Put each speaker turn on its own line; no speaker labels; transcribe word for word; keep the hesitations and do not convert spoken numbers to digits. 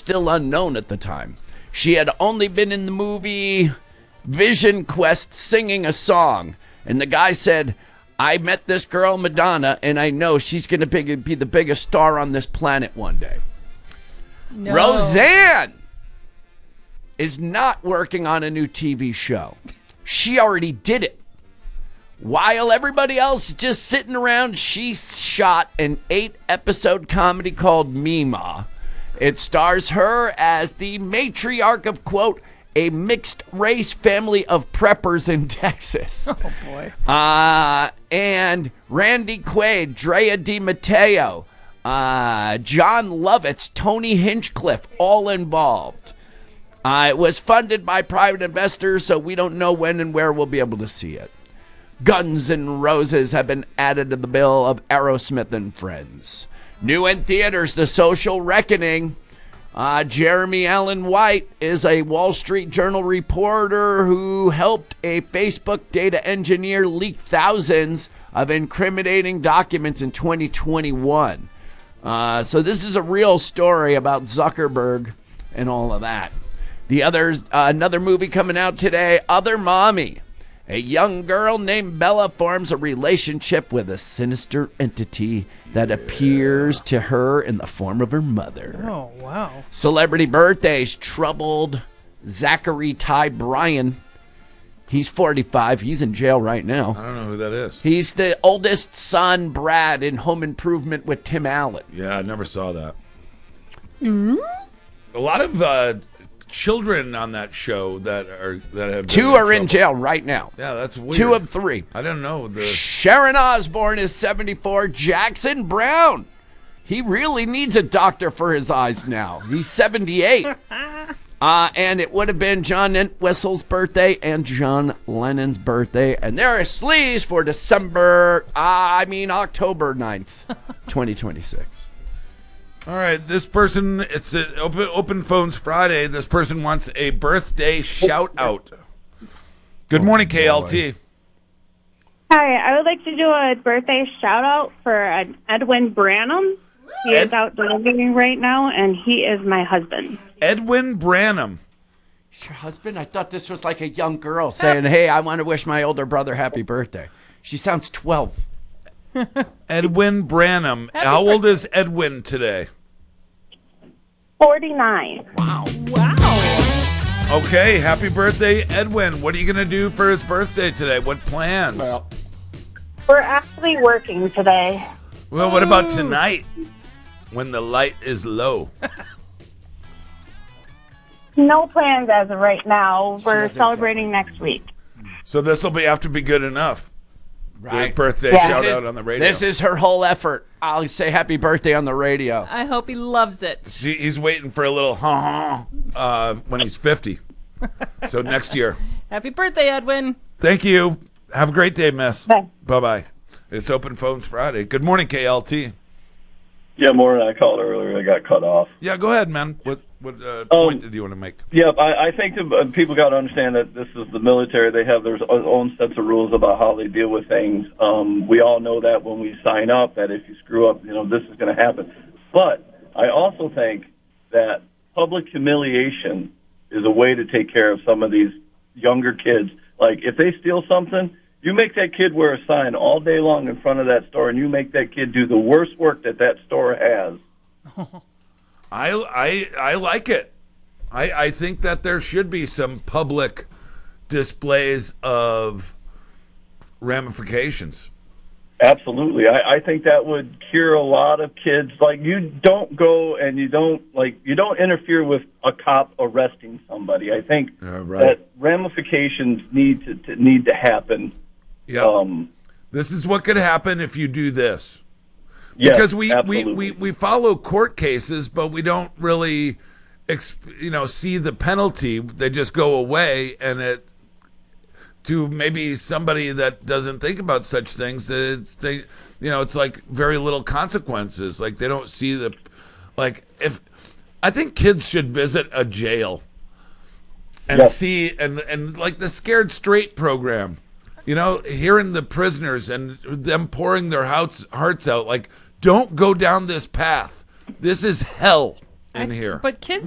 still unknown at the time. She had only been in the movie Vision Quest singing a song. And the guy said, I met this girl, Madonna, and I know she's going to be, be the biggest star on this planet one day.
No.
Roseanne is not working on a new T V show. She already did it. While everybody else is just sitting around, she shot an eight-episode comedy called Mima. It stars her as the matriarch of, quote, a mixed-race family of preppers in Texas.
Oh, boy.
Uh, and Randy Quaid, Drea Di Matteo, uh, John Lovitz, Tony Hinchcliffe, all involved. Uh, it was funded by private investors, so we don't know when and where we'll be able to see it. Guns N' Roses have been added to the bill of Aerosmith and Friends. New in theaters, The Social Reckoning. Uh, Jeremy Allen White is a Wall Street Journal reporter who helped a Facebook data engineer leak thousands of incriminating documents in twenty twenty-one. Uh, so this is a real story about Zuckerberg and all of that. The other, uh, another movie coming out today, Other Mommy. A young girl named Bella forms a relationship with a sinister entity that appears to her in the form of her mother.
Oh, wow.
Celebrity birthdays, troubled Zachary Ty Bryan. He's forty-five. He's in jail right now.
I don't know who that is.
He's the oldest son, Brad, in Home Improvement with Tim Allen.
Yeah, I never saw that. Mm-hmm. A lot of uh, children on that show that are that have
Two
been
are
in
in
trouble.
jail right now.
Yeah, that's weird.
Two of three.
I didn't know the.
Sharon Osbourne is seventy-four. Jackson Brown. He really needs a doctor for his eyes now. He's seventy-eight. Uh, and it would have been John Entwistle's birthday and John Lennon's birthday. And there are sleeves for December, uh, I mean October ninth, twenty twenty-six.
All right, this person, it's an open, open Phones Friday. This person wants a birthday shout out. Good morning, K L T.
Hi, I would like to do a birthday shout out for uh, Edwin Branham. He
Ed-
is out delivering right now, and he is my husband.
Edwin Branham.
Is your husband? I thought this was like a young girl saying, hey, I want to wish my older brother happy birthday. She sounds twelve.
Edwin Branham. How old is Edwin today?
forty-nine.
Wow.
Wow.
Okay, happy birthday, Edwin. What are you going to do for his birthday today? What plans? Well,
We're actually working today.
well what about tonight when the light is low?
No plans as of right now. We're
doesn't
celebrating next week.
So this will be have to be good enough.
Right.
Big birthday
Yeah.
shout
This is-
out on the radio.
This is her whole effort. I'll say happy birthday on the radio.
I hope he loves it.
See, he's waiting for a little ha ha uh, when he's fifty. So next year.
Happy birthday, Edwin.
Thank you. Have a great day, miss.
Bye.
Bye-bye. It's Open Phones Friday. Good morning, K L T.
Yeah, Maureen, I called earlier. I got cut off.
Yeah, go ahead, man. What what uh,
Um,
point did you want to make?
Yeah, I, I think that, uh, people got to understand that this is the military. They have their own sets of rules about how they deal with things. Um, we all know that when we sign up, that if you screw up, you know, this is going to happen. But I also think that public humiliation is a way to take care of some of these younger kids. Like, if they steal something, you make that kid wear a sign all day long in front of that store, and you make that kid do the worst work that that store has.
I, I, I like it. I, I think that there should be some public displays of ramifications.
Absolutely. I, I think that would cure a lot of kids. Like, you don't go and you don't, like, you don't interfere with a cop arresting somebody. I think
Yeah, right.
that ramifications need to, to need to happen.
Yeah.
Um,
This is what could happen if you do this.
yes,
Because we, we,
absolutely.
we, we follow court cases, but we don't really, exp- you know, see the penalty. They just go away, and it to maybe somebody that doesn't think about such things. It's they, you know, it's like very little consequences. Like they don't see the, like if I think kids should visit a jail and
Yes.
see and and like the Scared Straight program. You know, hearing the prisoners and them pouring their hearts, hearts out, like, don't go down this path. This is hell in
I-
here.
But kids